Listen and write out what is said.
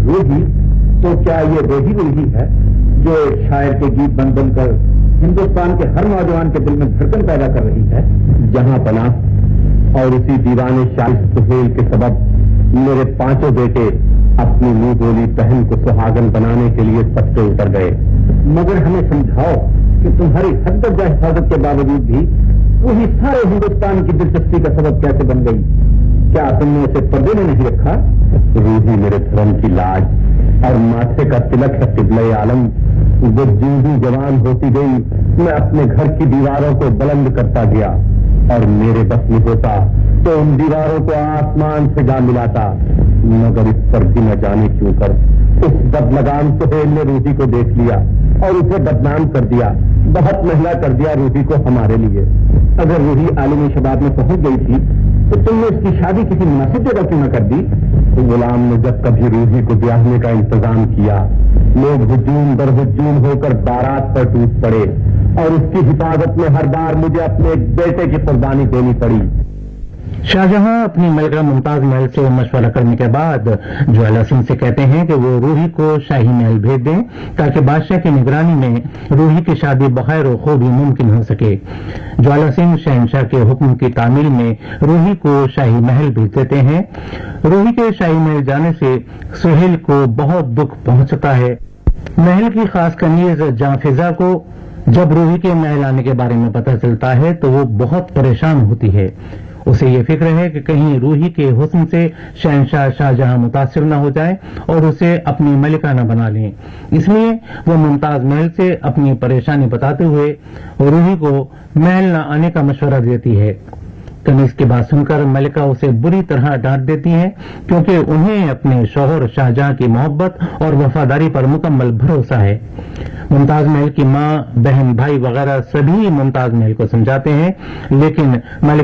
روحی، تو کیا یہ وہی ہے جو شاعر کے گیت بن بن کر ہندوستان کے ہر نوجوان کے دل میں دھڑکن پیدا کر رہی ہے؟ جہاں پناہ اور اسی دیوان شاعر سہیل کے سبب میرے 5 بیٹے اپنی منہ بولی بہن کو سہاگن بنانے کے لیے سب سے اتر گئے، مگر ہمیں سمجھاؤ کہ تمہاری حد درجہ حفاظت کے باوجود بھی وہی سارے ہندوستان کی دلچسپی کا سبب کیسے بن گئی؟ کیا تم نے اسے پردے میں نہیں رکھا؟ روحی میرے دھرم کی لاج اور ماتھے کا تلک ہے قبلہ عالم، وہ جلدی جوان ہوتی گئی، میں اپنے گھر کی دیواروں کو بلند کرتا گیا، اور میرے بس میں ہوتا تو ان دیواروں کو آسمان سے جا ملاتا، مگر اس پر بھی نہ جانے کیوں کر اس بدلگام سہیل نے روحی کو دیکھ لیا اور اسے بدنام کر دیا، بہت مہنگا کر دیا روحی کو ہمارے لیے۔ اگر روحی عالمی شباب میں پہنچ گئی تھی تو تم نے اس کی شادی کسی مناسب جگہ کیوں نہ کر دی؟ غلام نے جب کبھی روحی کو بیاہنے کا انتظام کیا، لوگ ہجوم در ہجوم ہو کر بارات پر ٹوٹ پڑے، اور اس کی حفاظت میں ہر بار مجھے اپنے ایک بیٹے کی قربانی دینی پڑی۔ شاہجہاں اپنی ملکہ ممتاز محل سے مشورہ کرنے کے بعد جوالا سنگھ سے کہتے ہیں کہ وہ روحی کو شاہی محل بھیج دیں تاکہ بادشاہ کی نگرانی میں روحی کی شادی بخیر و خوبی ممکن ہو سکے۔ جوالا سنگھ شہنشاہ کے حکم کی تعمیل میں روحی کو شاہی محل بھیج دیتے ہیں۔ روحی کے شاہی محل جانے سے سہیل کو بہت دکھ پہنچتا ہے۔ محل کی خاص کنیز جاں فضا کو جب روحی کے محل آنے کے بارے میں پتہ چلتا ہے تو وہ بہت پریشان ہوتی ہے۔ اسے یہ فکر ہے کہ کہیں روحی کے حسن سے شہنشاہ شاہجہاں متاثر نہ ہو جائیں اور اسے اپنی ملکہ نہ بنا لیں، اس لیے وہ ممتاز محل سے اپنی پریشانی بتاتے ہوئے روحی کو محل نہ آنے کا مشورہ دیتی ہے۔ کنیز کی بات سن کر ملکہ اسے بری طرح ڈانٹ دیتی ہے، کیونکہ انہیں اپنے شوہر شاہجہاں کی محبت اور وفاداری پر مکمل بھروسہ ہے۔ ممتاز محل کی ماں، بہن، بھائی وغیرہ سبھی ممتاز محل کو سمجھاتے ہیں، لیکن